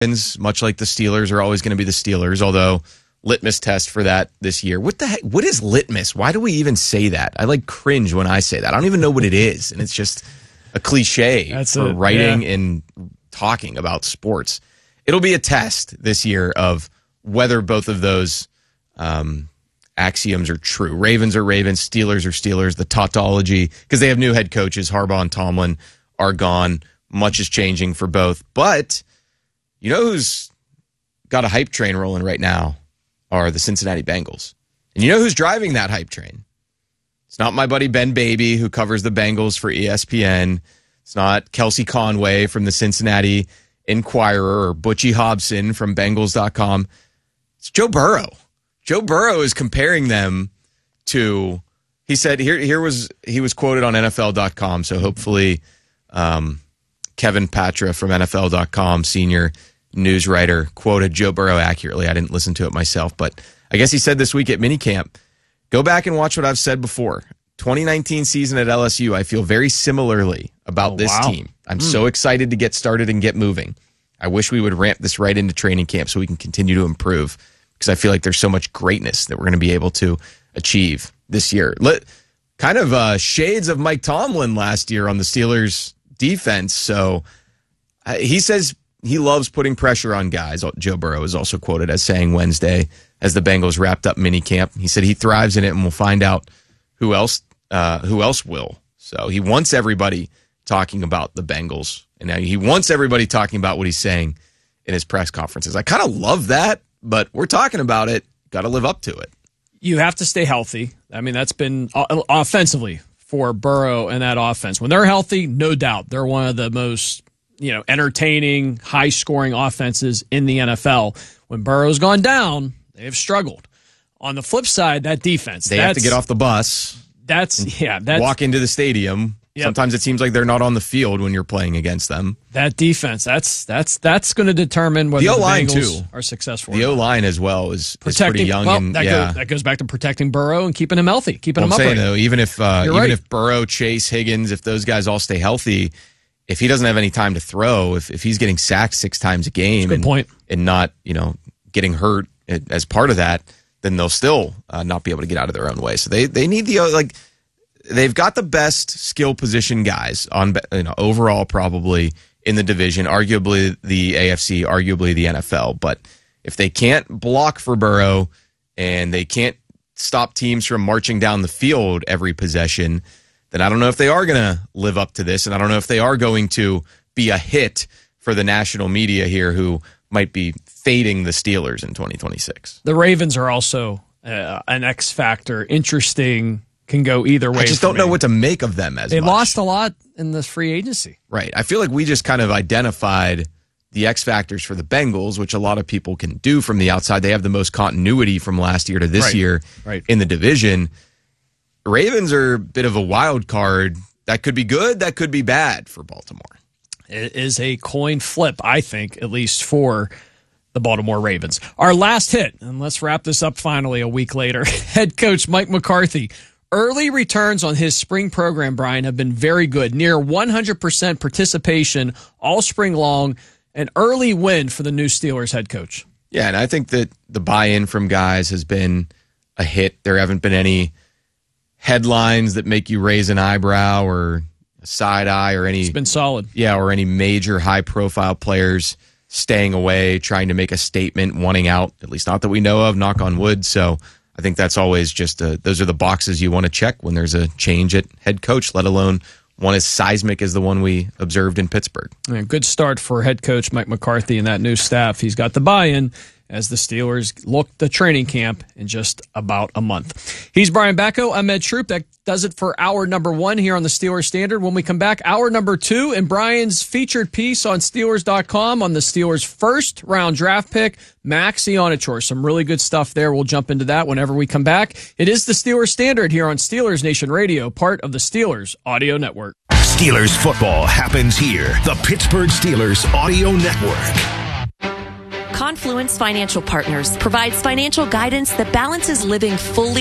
much like the Steelers are always going to be the Steelers, although litmus test for that this year. What the heck? What is litmus? Why do we even say that? I cringe when I say that. I don't even know what it is, and it's just a cliche for writing and talking about sports. It'll be a test this year of whether both of those axioms are true. Ravens are Ravens, Steelers are Steelers. The tautology, because they have new head coaches, Harbaugh and Tomlin are gone. Much is changing for both. But you know who's got a hype train rolling right now are the Cincinnati Bengals. And you know who's driving that hype train? It's not my buddy Ben Baby, who covers the Bengals for ESPN. It's not Kelsey Conway from the Cincinnati Enquirer or Butchie Hobson from Bengals.com. It's Joe Burrow. Joe Burrow is comparing them to, he said, he was quoted on NFL.com, so hopefully Kevin Patra from NFL.com, senior news writer, quoted Joe Burrow accurately. I didn't listen to it myself, but I guess he said this week at minicamp, go back and watch what I've said before. 2019 season at LSU, I feel very similarly about this team. I'm so excited to get started and get moving. I wish we would ramp this right into training camp so we can continue to improve, because I feel like there's so much greatness that we're going to be able to achieve this year. Kind of shades of Mike Tomlin last year on the Steelers defense. So he says he loves putting pressure on guys. Joe Burrow is also quoted as saying Wednesday as the Bengals wrapped up minicamp. He said he thrives in it, and we'll find out who else will. So he wants everybody talking about the Bengals, and now he wants everybody talking about what he's saying in his press conferences. I kind of love that, but we're talking about it. Got to live up to it. You have to stay healthy. I mean, that's been offensively for Burrow and that offense. When they're healthy, no doubt, they're one of the most entertaining, high-scoring offenses in the NFL. When Burrow's gone down, they have struggled. On the flip side, that defense. They have to get off the bus. Walk into the stadium. Yep. Sometimes it seems like they're not on the field when you're playing against them. That defense, that's going to determine whether the Bengals are successful. The O-line as well is pretty young. That goes back to protecting Burrow and keeping him healthy, keeping him upright. I'm saying, though, even if Burrow, Chase, Higgins, if those guys all stay healthy, if he doesn't have any time to throw, if he's getting sacked 6 times a game and not getting hurt as part of that, then they'll still not be able to get out of their own way. So they need they've got the best skill position guys on overall probably in the division, arguably the AFC, arguably the NFL. But if they can't block for Burrow and they can't stop teams from marching down the field every possession, then I don't know if they are going to live up to this, and I don't know if they are going to be a hit for the national media here who might be fading the Steelers in 2026. The Ravens are also an X factor. Interesting, can go either way. I just don't know what to make of them They lost a lot in the free agency. Right. I feel like we just kind of identified the X factors for the Bengals, which a lot of people can do from the outside. They have the most continuity from last year to this year in the division. Ravens are a bit of a wild card. That could be good, that could be bad for Baltimore. It is a coin flip, I think, at least for the Baltimore Ravens. Our last hit, and let's wrap this up finally a week later. Head coach Mike McCarthy. Early returns on his spring program, Brian, have been very good. Near 100% participation all spring long. An early win for the new Steelers head coach. Yeah, and I think that the buy-in from guys has been a hit. There haven't been any headlines that make you raise an eyebrow or a side eye or any. It's been solid. Yeah, or any major high-profile players staying away, trying to make a statement, wanting out, at least not that we know of, knock on wood. So I think that's always just those are the boxes you want to check when there's a change at head coach, let alone one as seismic as the one we observed in Pittsburgh. Yeah, good start for head coach Mike McCarthy and that new staff. He's got the buy-in as the Steelers look the training camp in just about a month. He's Brian Bacco. I'm Ed Troop. That does it for hour number 1 here on the Steelers Standard. When we come back, hour number 2 and Brian's featured piece on Steelers.com on the Steelers' first-round draft pick, Max Ionachor. Some really good stuff there. We'll jump into that whenever we come back. It is the Steelers Standard here on Steelers Nation Radio, part of the Steelers Audio Network. Steelers football happens here. The Pittsburgh Steelers Audio Network. Confluence Financial Partners provides financial guidance that balances living fully